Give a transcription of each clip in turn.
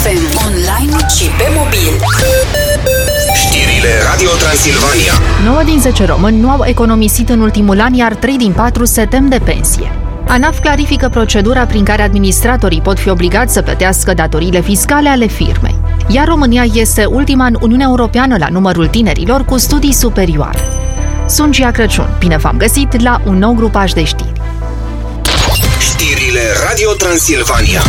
FM, online și pe mobil. Știrile Radio Transilvania. 9 din 10 români nu au economisit în ultimul an, iar 3 din 4 se tem de pensie. ANAF clarifică procedura prin care administratorii pot fi obligați să plătească datoriile fiscale ale firmei. Iar România este ultima în Uniunea Europeană la numărul tinerilor cu studii superioare. Sunt Gia Crăciun. Bine v-am găsit la un nou grupaj de știri. Știrile Radio Transilvania.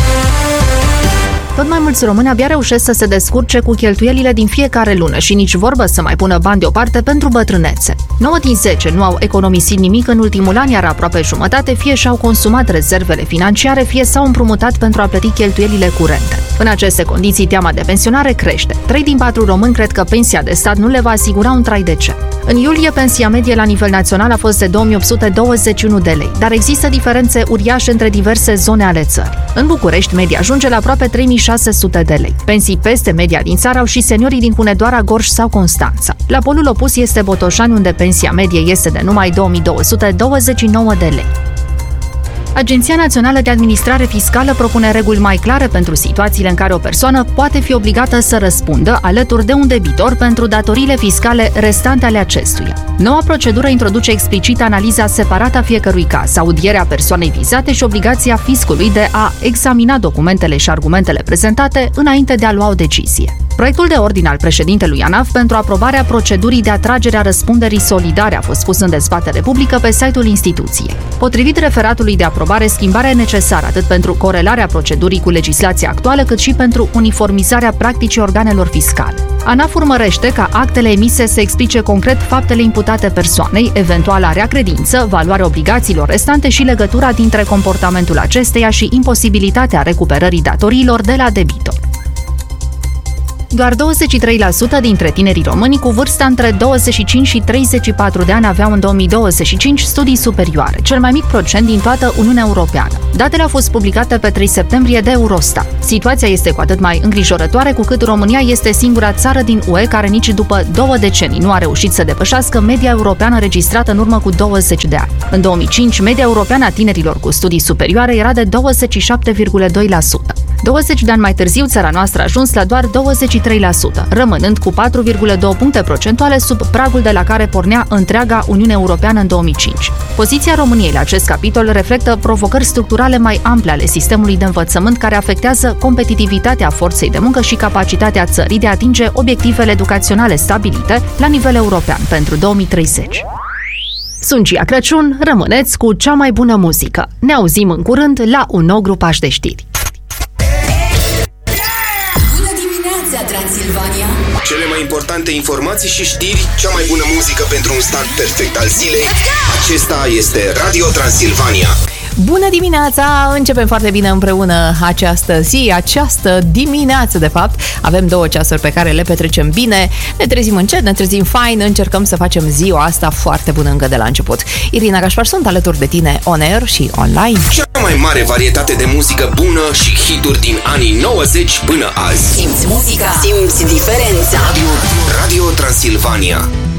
Tot mai mulți români abia reușesc să se descurce cu cheltuielile din fiecare lună și nici vorbă să mai pună bani deoparte pentru bătrânețe. 9 din 10 nu au economisit nimic în ultimul an, iar aproape jumătate fie și-au consumat rezervele financiare, fie s-au împrumutat pentru a plăti cheltuielile curente. În aceste condiții, teama de pensionare crește. 3 din 4 români cred că pensia de stat nu le va asigura un trai decent. În iulie, pensia medie la nivel național a fost de 2821 de lei, dar există diferențe uriașe între diverse zone ale țării. În București, media ajunge la aproape 3600 de lei. Pensii peste media din țară au și seniorii din Hunedoara, Gorj sau Constanța. La polul opus este Botoșani, unde pensia medie este de numai 2229 de lei. Agenția Națională de Administrare Fiscală propune reguli mai clare pentru situațiile în care o persoană poate fi obligată să răspundă alături de un debitor pentru datoriile fiscale restante ale acestuia. Noua procedură introduce explicit analiza separată a fiecărui caz, audierea persoanei vizate și obligația fiscului de a examina documentele și argumentele prezentate înainte de a lua o decizie. Proiectul de ordin al președintelui ANAF pentru aprobarea procedurii de atragere a răspunderii solidare a fost pus în dezbatere publică pe site-ul instituției. Potrivit referatului de aprobare, schimbarea e necesară atât pentru corelarea procedurii cu legislația actuală, cât și pentru uniformizarea practicii organelor fiscale. ANAF urmărește ca actele emise să explice concret faptele imputate persoanei, eventuala rea credință, valoarea obligațiilor restante și legătura dintre comportamentul acesteia și imposibilitatea recuperării datoriilor de la debitor. Doar 23% dintre tinerii români cu vârsta între 25 și 34 de ani aveau în 2025 studii superioare, cel mai mic procent din toată Uniunea Europeană. Datele au fost publicate pe 3 septembrie de Eurostat. Situația este cu atât mai îngrijorătoare cu cât România este singura țară din UE care nici după 2 decenii nu a reușit să depășească media europeană registrată în urmă cu 20 de ani. În 2005, media europeană a tinerilor cu studii superioare era de 27,2%. 20 de ani mai târziu, țara noastră a ajuns la doar 23%, rămânând cu 4,2 puncte procentuale sub pragul de la care pornea întreaga Uniune Europeană în 2005. Poziția României la acest capitol reflectă provocări structurale mai ample ale sistemului de învățământ care afectează competitivitatea forței de muncă și capacitatea țării de a atinge obiectivele educaționale stabilite la nivel european pentru 2030. Sunt Gia Crăciun, rămâneți cu cea mai bună muzică. Ne auzim în curând la un nou grupaj de știri. Transilvania. Cele mai importante informații și știri, cea mai bună muzică pentru un start perfect al zilei. Acesta este Radio Transilvania. Bună dimineața! Începem foarte bine împreună această zi, această dimineață, de fapt. Avem 2 ceasuri pe care le petrecem bine, ne trezim încet, ne trezim fain, încercăm să facem ziua asta foarte bună încă de la început. Irina Gașpar sunt alături de tine on air și online. Cea mai mare varietate de muzică bună și hituri din anii 90 până azi. Simți muzica, simți diferența. Radio Transilvania.